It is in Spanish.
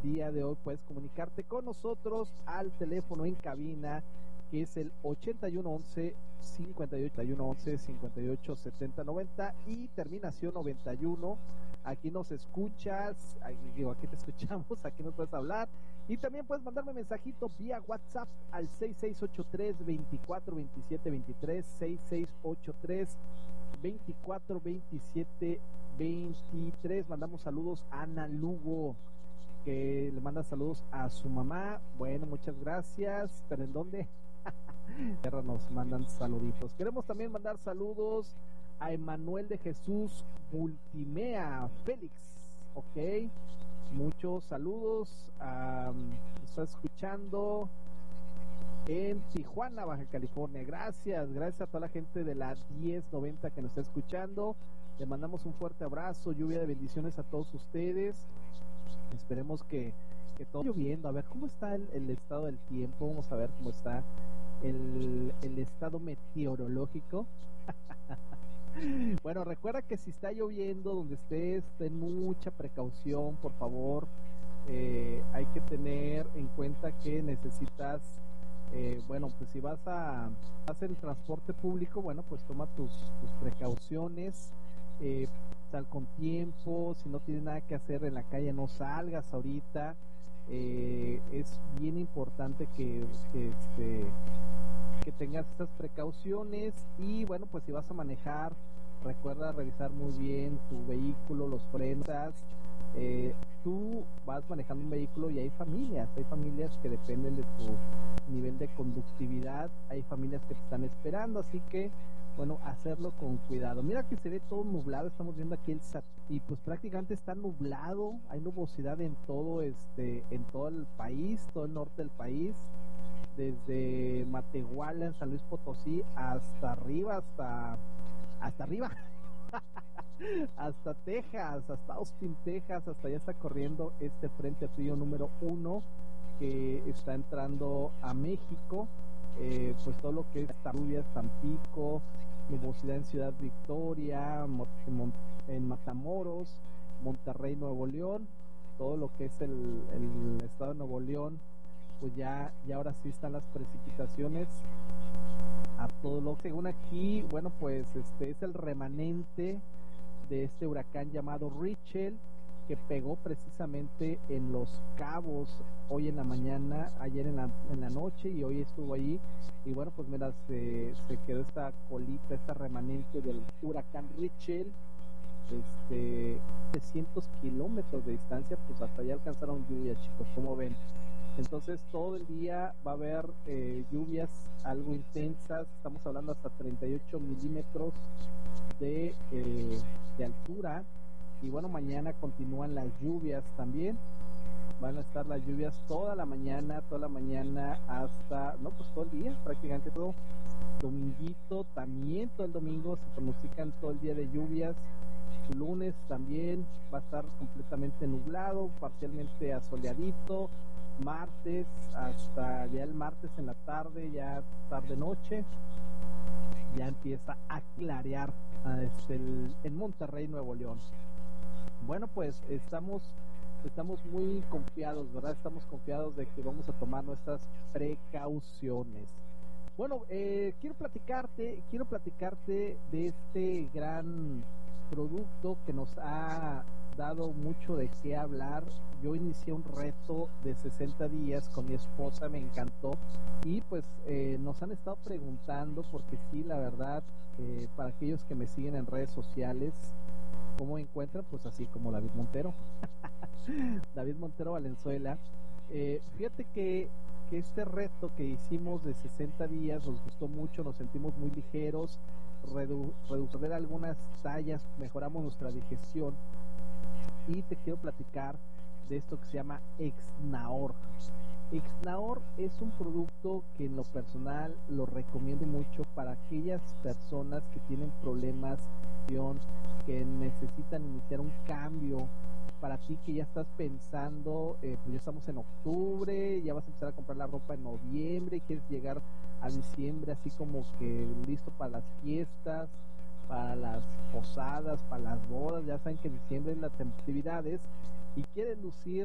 día de hoy puedes comunicarte con nosotros al teléfono en cabina, que es el 8111-5870-90 y terminación 91. Aquí nos escuchas, aquí te escuchamos, aquí nos puedes hablar y también puedes mandarme mensajito vía WhatsApp al 6683-242723, 6683-242723. Mandamos saludos a Ana Lugo, que le manda saludos a su mamá. Bueno, muchas gracias. ¿Pero en dónde? Nos mandan saluditos. Queremos también mandar saludos a Emanuel de Jesús Multimea Félix, ok, muchos saludos. Está escuchando en Tijuana, Baja California. Gracias a toda la gente de la 1090 que nos está escuchando. Le mandamos un fuerte abrazo, lluvia de bendiciones a todos ustedes. Esperemos que todo lloviendo. A ver cómo está el estado del tiempo. Vamos a ver cómo está el estado meteorológico. Bueno, recuerda que si está lloviendo donde estés, ten mucha precaución, por favor. Hay que tener en cuenta que necesitas, bueno, pues si vas a hacer el transporte público, bueno, pues toma tus precauciones. Sal con tiempo. Si no tienes nada que hacer en la calle, no salgas ahorita. Es bien importante que tengas estas precauciones. Y bueno, pues si vas a manejar, recuerda revisar muy bien tu vehículo, los frenos. Tú vas manejando un vehículo y hay familias que dependen de tu nivel de conductividad, hay familias que te están esperando, así que bueno, hacerlo con cuidado. Mira que se ve todo nublado, estamos viendo aquí el y pues prácticamente está nublado, hay nubosidad en todo en todo el país, todo el norte del país, desde Matehuala en San Luis Potosí hasta arriba, hasta arriba. Hasta Texas, hasta Austin, Texas, hasta allá está corriendo este frente frío número 1 que está entrando a México. Pues todo lo que es Tarrubias, Tampico, nubosidad en Ciudad Victoria, en Matamoros, Monterrey, Nuevo León, todo lo que es el estado de Nuevo León, pues ya ahora sí están las precipitaciones a todo lo que según aquí, bueno, pues es el remanente de este huracán llamado Richel, que pegó precisamente en Los Cabos hoy en la mañana, ayer en la noche, y hoy estuvo allí. Y bueno, pues mira, se quedó esta colita, esta remanente del huracán Richel, 300 kilómetros de distancia, pues hasta allá alcanzaron lluvias, chicos, como ven. Entonces todo el día va a haber lluvias algo intensas, estamos hablando hasta 38 milímetros de altura. Y bueno, mañana continúan las lluvias también. Van a estar las lluvias toda la mañana hasta, no, pues todo el día, prácticamente todo. Dominguito también, todo el domingo se pronostican todo el día de lluvias. Lunes también va a estar completamente nublado, parcialmente asoleadito. Martes, hasta ya el martes en la tarde, ya tarde-noche, ya empieza a clarear en Monterrey, Nuevo León. Bueno, pues estamos muy confiados, ¿verdad? Estamos confiados de que vamos a tomar nuestras precauciones. Bueno, quiero platicarte de este gran producto que nos ha dado mucho de qué hablar. Yo inicié un reto de 60 días con mi esposa, me encantó, y pues nos han estado preguntando, porque sí, la verdad, para aquellos que me siguen en redes sociales, ¿cómo me encuentran? Pues así como David Montero. David Montero Valenzuela. Fíjate que este reto que hicimos de 60 días nos gustó mucho, nos sentimos muy ligeros, reducir algunas tallas, mejoramos nuestra digestión, y te quiero platicar de esto que se llama Exnaor. Exnaor es un producto que en lo personal lo recomiendo mucho para aquellas personas que tienen problemas, que necesitan iniciar un cambio. Para ti que ya estás pensando, pues ya estamos en octubre, ya vas a empezar a comprar la ropa en noviembre, quieres llegar a diciembre así como que listo para las fiestas, para las posadas, para las bodas. Ya saben que diciembre es la actividades y quieres lucir